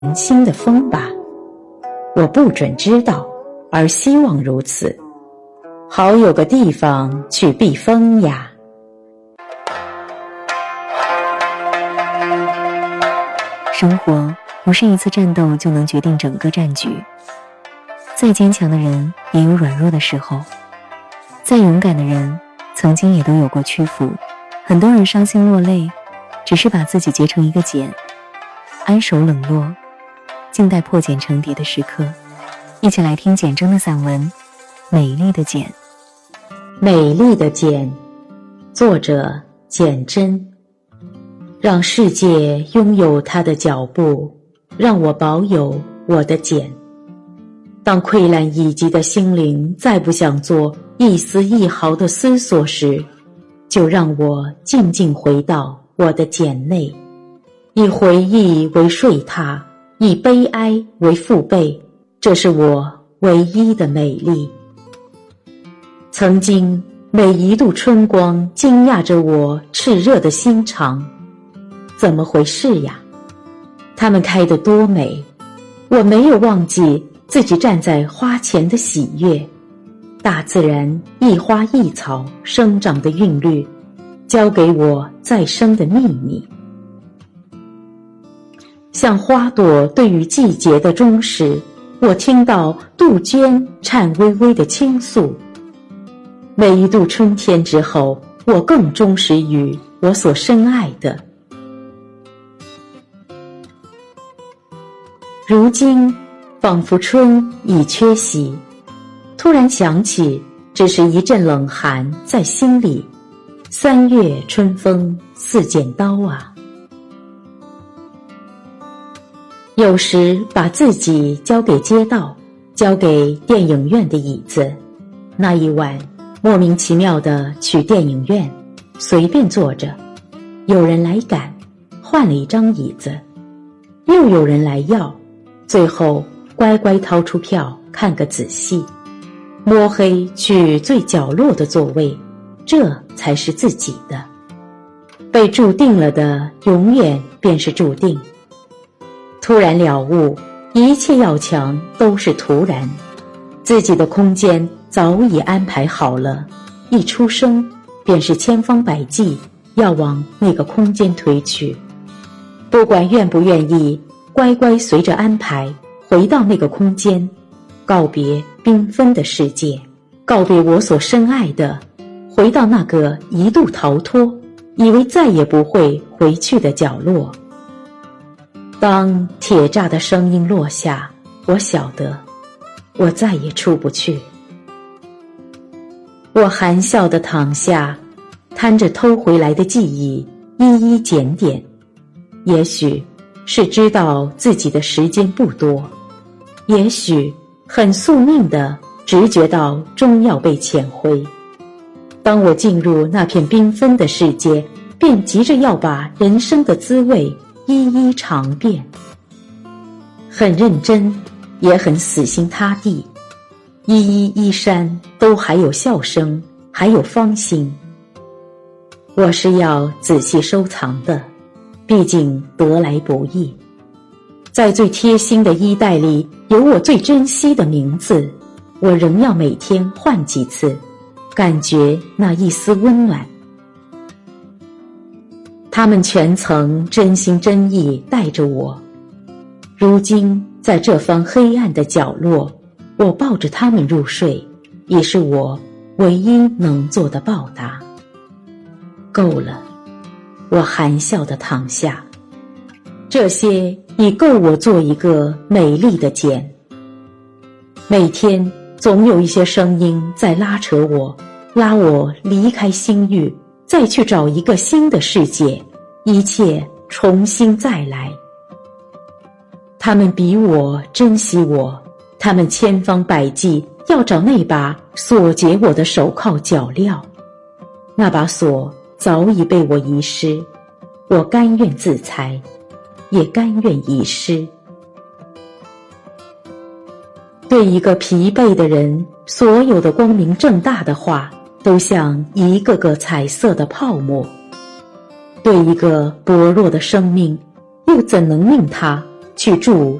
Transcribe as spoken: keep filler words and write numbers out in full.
新的风吧。我不准知道，而希望如此，好有个地方去避风呀。 生活不是一次战斗就能决定整个战局，再坚强的人也有软弱的时候，再勇敢的人曾经也都有过屈服。很多人伤心落泪，只是把自己结成一个茧，安守冷落，静待破茧成蝶的时刻。一起来听简真的散文《美丽的茧》。 美丽的茧，作者简真。让世界拥有它的脚步，让我保有我的茧。当溃烂已极的心灵再不想做一丝一毫的思索时，就让我静静回到我的茧内，以回忆为睡榻，以悲哀为父辈，这是我唯一的美丽。曾经每一度春光惊讶着我炽热的心肠，怎么回事呀？它们开得多美，我没有忘记自己站在花前的喜悦。大自然一花一草生长的韵律，交给我再生的秘密。像花朵对于季节的忠实，我听到杜鹃颤巍巍的倾诉。每一度春天之后，我更忠实于我所深爱的。如今仿佛春已缺席，突然想起只是一阵冷寒在心里，三月春风似剪刀啊。有时把自己交给街道，交给电影院的椅子，那一晚莫名其妙地去电影院，随便坐着，有人来赶，换了一张椅子，又有人来要，最后乖乖掏出票看个仔细，摸黑去最角落的座位，这才是自己的。被注定了的永远便是注定。突然了悟，一切要强都是突然，自己的空间早已安排好了，一出生便是千方百计要往那个空间推去。不管愿不愿意，乖乖随着安排回到那个空间，告别缤纷的世界，告别我所深爱的，回到那个一度逃脱，以为再也不会回去的角落。当铁栅的声音落下，我晓得我再也出不去。我含笑地躺下，摊着偷回来的记忆，一一检点。也许是知道自己的时间不多，也许很宿命地直觉到终要被遣回。当我进入那片缤纷的世界，便急着要把人生的滋味一一尝遍，很认真，也很死心塌地。一一衣衫都还有笑声，还有芳心。我是要仔细收藏的，毕竟得来不易。在最贴心的衣袋里有我最珍惜的名字，我仍要每天换几次，感觉那一丝温暖。他们全曾真心真意带着我，如今在这方黑暗的角落，我抱着他们入睡，已是我唯一能做的报答。够了，我含笑地躺下，这些已够我做一个美丽的茧。每天总有一些声音在拉扯我，拉我离开心域，再去找一个新的世界，一切重新再来。他们比我珍惜我，他们千方百计要找那把锁结我的手铐脚镣，那把锁早已被我遗失，我甘愿自裁，也甘愿遗失。对一个疲惫的人，所有的光明正大的话都像一个个彩色的泡沫。对一个薄弱的生命，又怎能令它去助